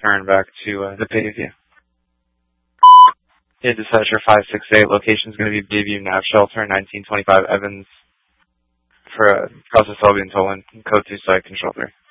return back to the Bayview. Yeah, Dispatcher 568, location is going to be Bayview Nav Shelter, 1925 Evans, for process will be until code 2 site control 3.